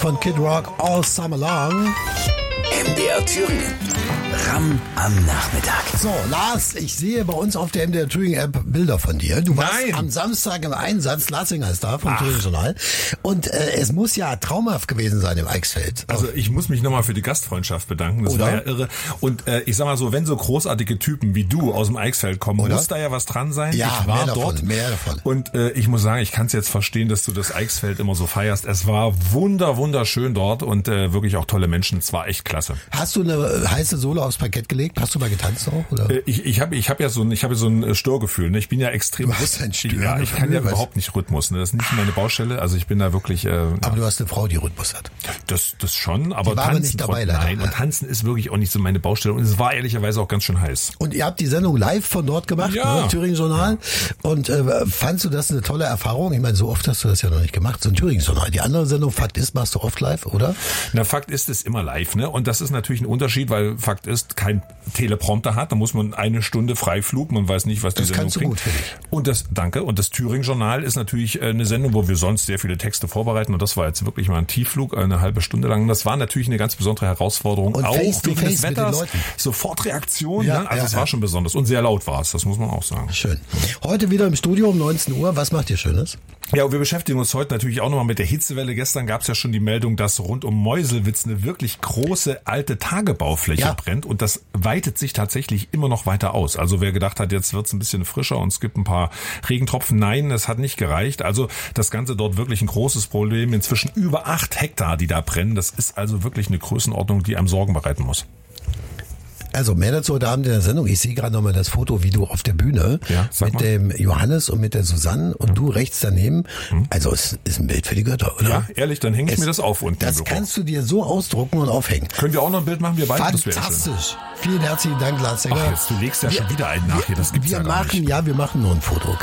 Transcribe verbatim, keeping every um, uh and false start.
Von Kid Rock All Summer Long. M D R Thüringen. Ram am Nachmittag. So, Lars, ich sehe bei uns auf der M D R Thüringen App Bilder von dir. Du warst Nein. am Samstag im Einsatz, Lassinger ist da vom Thüringen Journal. Und äh, es muss ja traumhaft gewesen sein im Eichsfeld. Also ich muss mich nochmal für die Gastfreundschaft bedanken. Das Oder? war ja irre. Und äh, ich sag mal so, wenn so großartige Typen wie du aus dem Eichsfeld kommen, Oder? muss da ja was dran sein. Ja, ich war mehr davon, dort. mehr davon. Und äh, ich muss sagen, ich kann es jetzt verstehen, dass du das Eichsfeld immer so feierst. Es war wunder, wunderschön dort und äh, wirklich auch tolle Menschen. Es war echt klasse. Hast du eine heiße Sohle aufs Parkett gelegt? Hast du mal getanzt auch? Oder? Äh, ich ich habe ich hab ja so ein, ich habe so ein Störgefühl. Ne? Ich bin ja extrem. Du hast ein Störgefühl? Ja, ich kann ja Was? überhaupt nicht Rhythmus. Ne? Das ist nicht meine Baustelle. Also ich bin da wirklich. Äh, Aber ja. du hast eine Frau, die Rhythmus hat. Das, das schon, aber Die war tanzen, aber nicht dabei, nein, leider. und tanzen ist wirklich auch nicht so meine Baustelle und es war ehrlicherweise auch ganz schön heiß. Und ihr habt die Sendung live von dort gemacht, Ja. ne? Thüringen Journal. Und äh, fandst du das eine tolle Erfahrung? Ich meine, so oft hast du das ja noch nicht gemacht, so ein Thüringen Journal. Die andere Sendung, Fakt ist, machst du oft live, oder? Na, Fakt ist, es ist immer live, ne? Und das ist natürlich ein Unterschied, weil Fakt ist, kein Teleprompter hat, da muss man eine Stunde Freiflug, man weiß nicht, was die Das Sendung kannst du bringt. gut, finde ich. Und das, danke, und das Thüringen Journal ist natürlich äh, eine Sendung, wo wir sonst sehr viele Texte vorbereiten und das war jetzt wirklich mal ein Tiefflug, eine halbe Stunde lang. Und das war natürlich eine ganz besondere Herausforderung, Und auch face to wegen face des mit den Wetters, Leuten. Sofortreaktion, Ja, ne? Also ja, es ja. war schon besonders und sehr laut war es, das muss man auch sagen. Schön. Heute wieder im Studio um neunzehn Uhr. Was macht ihr Schönes? Ja, und wir beschäftigen uns heute natürlich auch nochmal mit der Hitzewelle. Gestern gab es ja schon die Meldung, dass rund um Meuselwitz eine wirklich große alte Tagebaufläche Ja. brennt und das weitet sich tatsächlich immer noch weiter aus. Also wer gedacht hat, jetzt wird's ein bisschen frischer und es gibt ein paar Regentropfen, nein, das hat nicht gereicht. Also das Ganze dort wirklich ein großes Problem. Inzwischen über acht Hektar, die da brennen. Das ist also wirklich eine Größenordnung, die einem Sorgen bereiten muss. Also mehr dazu heute Abend in der Sendung. Ich sehe gerade nochmal das Foto, wie du auf der Bühne Ja, sag mit mal. dem Johannes und mit der Susanne und du rechts daneben. Also es ist ein Bild für die Götter, oder? Ja, ehrlich, dann hänge ich Es- mir das auf unten Das im Büro. kannst du dir so ausdrucken und aufhängen. Können wir auch noch ein Bild machen, wir beide? Das wäre schön. Fantastisch. Vielen herzlichen Dank, Lars Sänger. Ach, jetzt, du legst ja schon wieder einen nach hier, das gibt's wir ja gar machen, nicht. ja, wir machen nur ein Foto.